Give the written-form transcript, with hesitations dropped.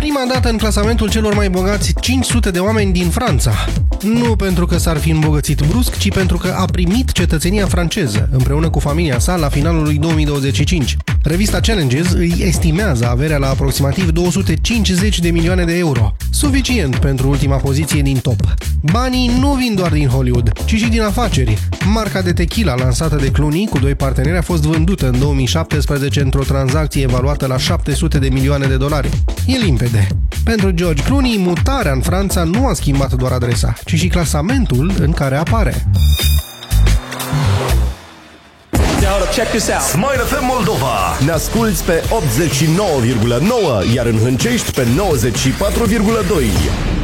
prima dată în clasamentul celor mai bogați 500 de oameni din Franța. Nu pentru că s-ar fi îmbogățit brusc, ci pentru că a primit cetățenia franceză, împreună cu familia sa, la finalul lui 2025. Revista Challenges îi estimează averea la aproximativ 250 de milioane de euro, suficient pentru ultima poziție din top. Banii nu vin doar din Hollywood, ci și din afaceri. Marca de tequila lansată de Clooney cu doi parteneri a fost vândută în 2017 într-o tranzacție evaluată la 700 de milioane de dolari. E limpede. Pentru George Clooney, mutarea în Franța nu a schimbat doar adresa, ci și clasamentul în care apare. Check this out. Smile FM Moldova. Ne asculți pe 89,9, iar în Hâncești pe 94,2.